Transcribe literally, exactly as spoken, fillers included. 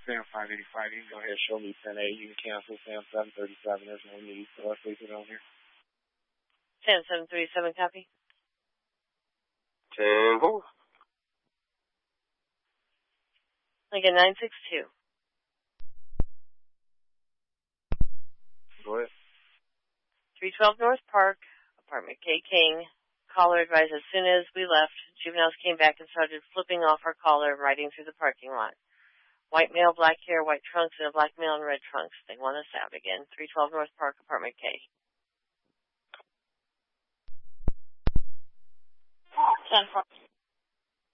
Sam five eighty-five, you can go ahead and show me ten A. You can cancel Sam seven thirty-seven. There's no need for us to leave it on here. Sam seven thirty-seven, copy. ten four. Lincoln nine six two. Go ahead. three twelve North Park, apartment K King. Caller advised as soon as we left, juveniles came back and started flipping off our caller, riding through the parking lot. White male, black hair, white trunks, and a black male in red trunks. They want us out again. three twelve North Park, apartment K. ten four.